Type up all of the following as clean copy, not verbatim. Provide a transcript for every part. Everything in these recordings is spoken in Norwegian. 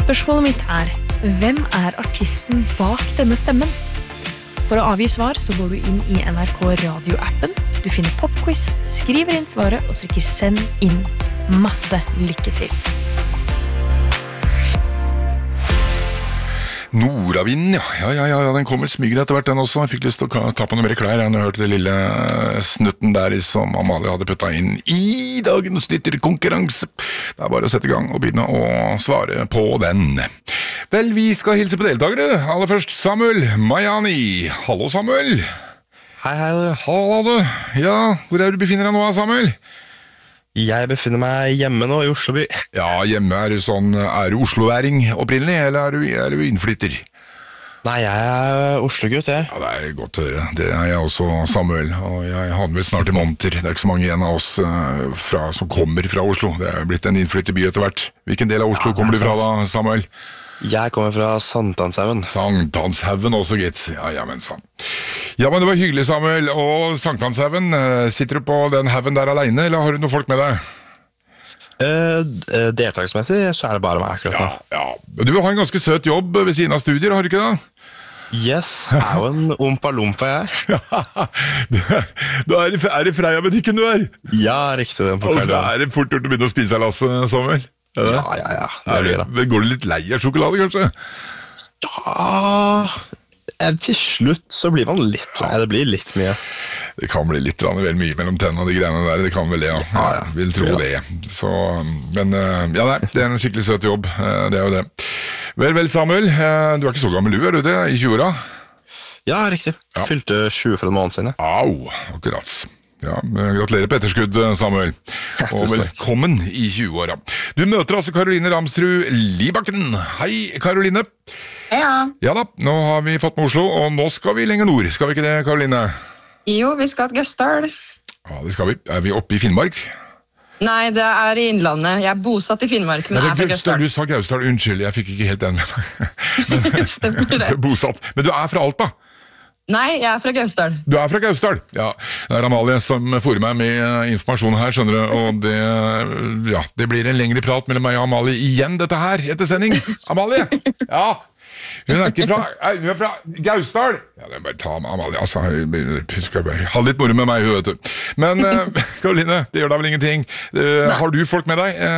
Spørsmålet mitt hvem artisten bak denne stemmen? For å avgi svar så går du inn i NRK Radio-appen, du finner popquiz, skriver inn svaret og trykker send inn. Masse lykke til! Nordavind, ja, den kommer smygen etter hvert den også. Jeg fikk lyst til å ta på noe mer klær. Jeg hørte det lille snutten der som Amalie hadde puttet inn i dagens lytterkonkurranse. Det bare å sette i gang og begynne å svare på den. Vel, vi skal hilse på deltakere. Aller først Samuel Mayani. Hallo, Samuel. Hei. Hallo, du. Ja, hvor du befinner deg nå, Samuel? Jeg befinner meg hjemme nå i Oslo by. Ja, hjemme du Oslo-væring opprinnelig, eller er du innflytter? Nei, jeg Oslo-gutt, jeg. Ja, det godt å høre. Det jeg også, Samuel, og jeg har vel snart i måneder. Det ikke så mange igjen av oss som kommer fra Oslo. Det blitt en innflytterby etter hvert. Hvilken del av Oslo kommer du fra da, Samuel? Jeg kommer fra Sankthanshaugen. Sankthanshaugen også, gitt. Ja, men sant. Ja, men det var hyggelig, Samuel. Og Sankthanshaugen, sitter du på den haugen der alene, eller har du noen folk med deg? Deltaksmessig så det bare meg akkurat nå. Ja. Du har en ganske søt jobb ved siden av studier, har du ikke det? Yes, jeg jo en ompa-lompa, jeg. Du er i Freia-butikken du er? Ja, riktig. Og så det fort gjort å begynne å spise av Lasse, Samuel? Ja. Går du litt lei av sjokolade, kanskje? Ja, til slutt så blir man litt lei. Det blir litt mye. Det kan bli litt vel mye mellom tennene og de greiene der. Det kan vel det, ja. Jeg vil tro det. Så, men det er en skikkelig søt jobb. Det er jo det. Vel, Samuel, du er ikke så gammel du, er du det? I 20-åra? Ja, riktig. Jeg fylte 20 for en måned siden. Au, akkurat. Ja, gratulerer på etterskudd, Samuel. Og velkommen i 20-åra. Du møter altså Karoline Ramsrud Libakken. Hei, Karoline. Heia. Ja da, nå har vi fått med Oslo, og nå skal vi lenger nord. Skal vi ikke det, Karoline? Jo, vi skal til Gausdal. Ja, det skal vi. Er vi oppe i Finnmark? Nei, det er i Innlandet. Jeg er bosatt i Finnmark, men jeg er fra Gausdal. Du sa Gausdal, unnskyld, jeg fikk ikke helt den med meg. Stemmer det. Du er bosatt. Men du er fra Alta? Nei, jeg er fra Gausdal. Du er fra Gausdal? Ja, det er Amalie som får meg med informasjon her, skjønner du, og det blir en lengre prat mellom meg og Amalie igjen dette her, etter sending. Amalie! Ja! Hun er fra Gausdal. Ja, det er bare ta med Amalie, altså. Hun skal bare ha litt moro med meg, hun, vet du. Men, Karoline, det gjør da vel ingenting. Har du folk med deg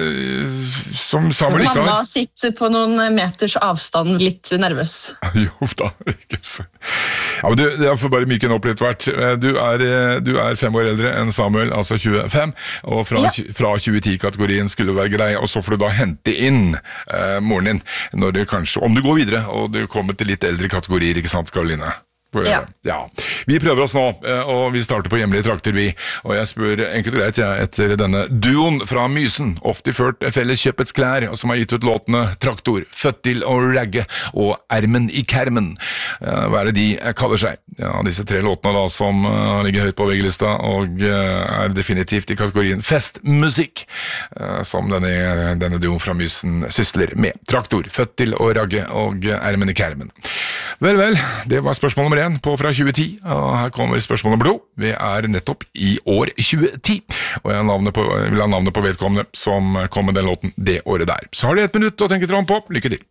som Samuel ikke har? Mamma sitter på noen meters avstand, litt nervøs. Jo da, ikke så. Ja, men jeg får bare myke den opp litt hvert. Du er 5 år eldre enn Samuel, altså 25, og fra 2010-kategorien skulle det være grei, og så får du da hente inn moren din, når du kanskje, om du går videre, og du kommer til litt eldre kategorier, ikke sant, Karoline? Ja. Vi prøver oss nå, og vi starter på hjemlige trakter, og jeg spør enkelt og greit etter denne duoen fra Mysen, ofte ført Felleskjøpets klær, og som har gitt ut låtene Traktor, Født til å ragge og Ermen i kermen. Hva det de kaller seg? Ja, disse 3 låtene da, som ligger høyt på VG-lista, og er definitivt i kategorien festmusikk, som denne duoen fra Mysen sysler med. Traktor, Født til å ragge og Ermen i kermen. Vel, det var spørsmål nummer 1 på fra 2010, og her kommer spørsmål nummer 2. Vi er nettopp i år 2010, og jeg vil ha navnet på vedkommende som kom med den låten det året der. Så har du 1 minutt å tenke tråden på. Lykke til!